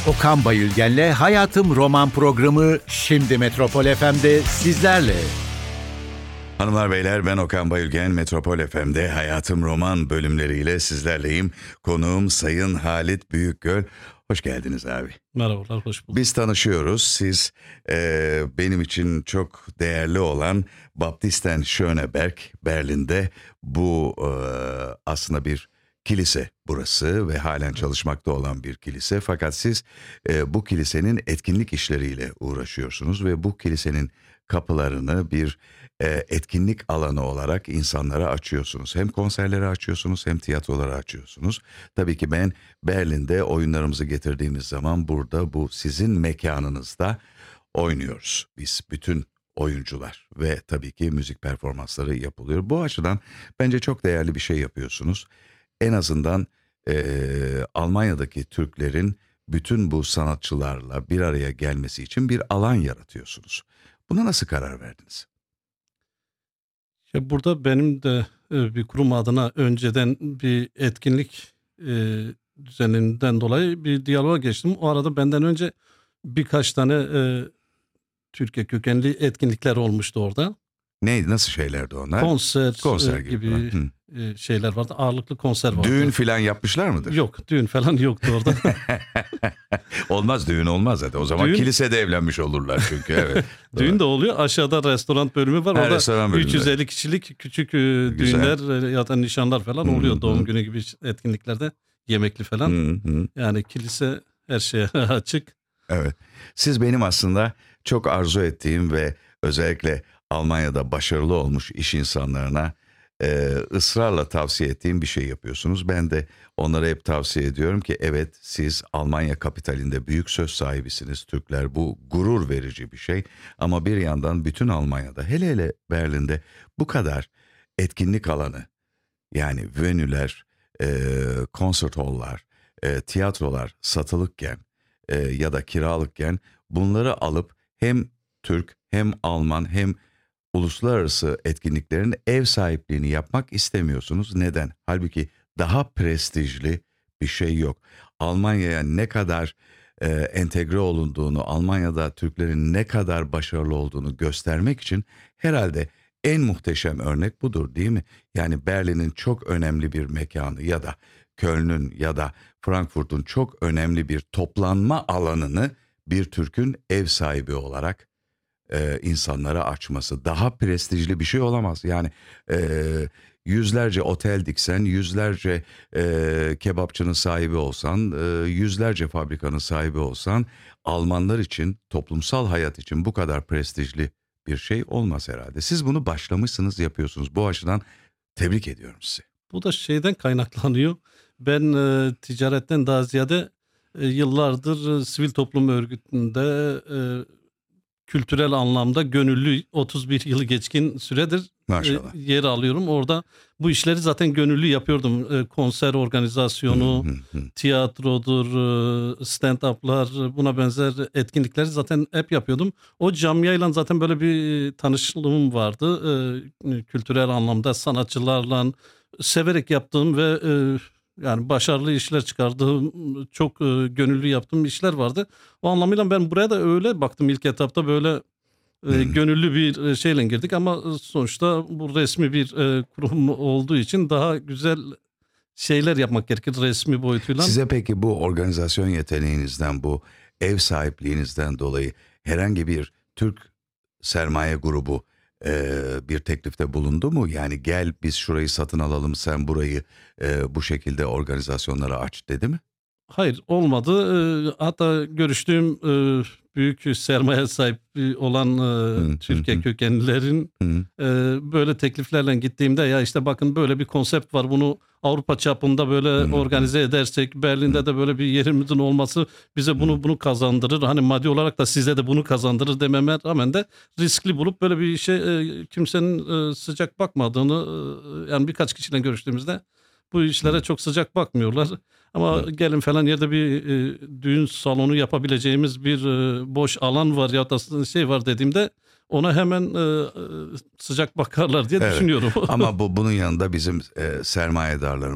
Okan Bayülgen'le Hayatım Roman programı şimdi Metropol FM'de sizlerle. Hanımlar beyler, ben Okan Bayülgen. Metropol FM'de Hayatım Roman bölümleriyle sizlerleyim. Konuğum Sayın Halit Büyükgöl. Hoş geldiniz abi. Merhabalar, hoş bulduk. Biz tanışıyoruz. Siz benim için çok değerli olan Baptisten Schöneberg, Berlin'de bu aslında bir kilise burası ve halen çalışmakta olan bir kilise. Fakat siz bu kilisenin etkinlik işleriyle uğraşıyorsunuz ve bu kilisenin kapılarını bir etkinlik alanı olarak insanlara açıyorsunuz. Hem konserleri açıyorsunuz hem tiyatroları açıyorsunuz. Tabii ki ben Berlin'de oyunlarımızı getirdiğimiz zaman burada bu sizin mekanınızda oynuyoruz. Biz bütün oyuncular ve tabii ki müzik performansları yapılıyor. Bu açıdan bence çok değerli bir şey yapıyorsunuz. En azından Almanya'daki Türklerin bütün bu sanatçılarla bir araya gelmesi için bir alan yaratıyorsunuz. Buna nasıl karar verdiniz? Ya burada benim de bir kurum adına önceden bir etkinlik düzeninden dolayı bir diyaloğa geçtim. O arada benden önce birkaç tane Türkiye kökenli etkinlikler olmuştu orada. Nasıl şeylerdi onlar? Konser gibi. gibi şeyler vardı. Ağırlıklı konser vardı. Düğün falan yapmışlar mıdır? Yok, düğün falan yoktu orada. Olmaz, düğün olmaz zaten. O zaman kilisede evlenmiş olurlar çünkü. Evet. Düğün de oluyor. Aşağıda restoran bölümü var. Orada 350 kişilik küçük düğünler ya da nişanlar falan oluyor. Doğum günü gibi etkinliklerde, yemekli falan. Yani kilise her şeye açık. Evet. Siz benim aslında çok arzu ettiğim ve özellikle Almanya'da başarılı olmuş iş insanlarına ısrarla tavsiye ettiğim bir şey yapıyorsunuz. Ben de onlara hep tavsiye ediyorum ki evet, siz Almanya kapitalinde büyük söz sahibisiniz Türkler. Bu gurur verici bir şey. Ama bir yandan bütün Almanya'da, hele hele Berlin'de bu kadar etkinlik alanı, yani venüler, konsert hall'lar, tiyatrolar satılıkken ya da kiralıkken bunları alıp hem Türk hem Alman hem uluslararası etkinliklerin ev sahipliğini yapmak istemiyorsunuz. Neden? Halbuki daha prestijli bir şey yok. Almanya'ya ne kadar entegre olunduğunu, Almanya'da Türklerin ne kadar başarılı olduğunu göstermek için herhalde en muhteşem örnek budur, değil mi? Yani Berlin'in çok önemli bir mekanı ya da Köln'ün ya da Frankfurt'un çok önemli bir toplanma alanını bir Türk'ün ev sahibi olarak insanlara açması. Daha prestijli bir şey olamaz. Yani yüzlerce otel diksen, yüzlerce kebapçının sahibi olsan, yüzlerce fabrikanın sahibi olsan, Almanlar için, toplumsal hayat için bu kadar prestijli bir şey olmaz herhalde. Siz bunu başlamışsınız, yapıyorsunuz. Bu açıdan tebrik ediyorum sizi. Bu da şeyden kaynaklanıyor. Ben ticaretten daha ziyade yıllardır sivil toplum örgütünde kültürel anlamda gönüllü 31 yılı geçkin süredir yer alıyorum. Orada bu işleri zaten gönüllü yapıyordum. Konser organizasyonu, tiyatrodur, stand-up'lar, buna benzer etkinlikleri zaten hep yapıyordum. O camiayla zaten böyle bir tanışlığım vardı. Kültürel anlamda sanatçılarla severek yaptığım ve yani başarılı işler çıkardığım, çok gönüllü yaptığım işler vardı. O anlamıyla ben buraya da öyle baktım ilk etapta, böyle gönüllü bir şeyle girdik ama sonuçta bu resmi bir kurum olduğu için daha güzel şeyler yapmak gerekir resmi boyutuyla. Size peki bu organizasyon yeteneğinizden, bu ev sahipliğinizden dolayı herhangi bir Türk sermaye grubu bir teklifte bulundu mu? Yani gel biz şurayı satın alalım, sen burayı bu şekilde organizasyonlara aç dedi mi? Hayır, olmadı. Hatta görüştüğüm büyük sermaye sahibi olan Türkiye kökenlilerin böyle tekliflerle gittiğimde, ya işte bakın böyle bir konsept var, bunu Avrupa çapında böyle organize edersek, Berlin'de de böyle bir yerimizin olması bize bunu kazandırır. Hani maddi olarak da size de bunu kazandırır dememe rağmen de riskli bulup böyle bir işe kimsenin sıcak bakmadığını, yani birkaç kişiyle görüştüğümüzde bu işlere çok sıcak bakmıyorlar. Ama gelin falan yerde bir düğün salonu yapabileceğimiz bir boş alan var ya da şey var dediğimde ona hemen sıcak bakarlar diye düşünüyorum. Ama bunun yanında bizim sermayedarlarımız